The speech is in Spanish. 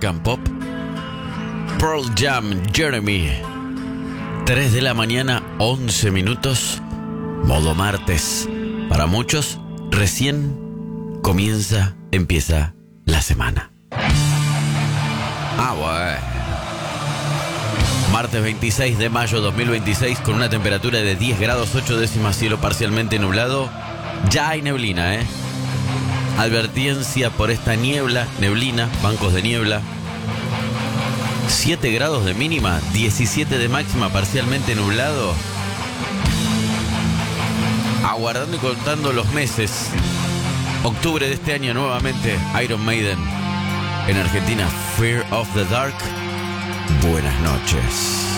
rock and pop. Pearl Jam, Jeremy. 3 de la mañana, 11 minutos. Modo martes. Para muchos, recién empieza la semana. Bueno. Martes 26 de mayo 2026, con una temperatura de 10 grados 8 décimas, cielo parcialmente nublado. Ya hay neblina, Advertencia por esta neblina, bancos de niebla. 7 grados de mínima, 17 de máxima, parcialmente nublado. Aguardando y contando los meses. Octubre de este año nuevamente, Iron Maiden. En Argentina, Fear of the Dark. Buenas noches.